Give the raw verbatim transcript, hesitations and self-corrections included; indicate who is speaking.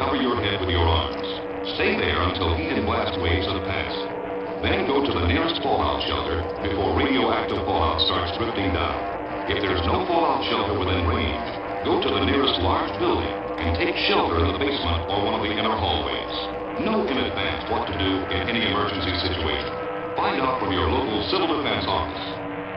Speaker 1: cover your head with your arms. Stay there until heat and blast waves have passed. Then go to the nearest fallout shelter before radioactive fallout starts drifting down. If there's no fallout shelter within range, go to the nearest large building and take shelter in the basement or one of the inner hallways. Know in advance what to do in any emergency situation. Find out from your local civil defense office.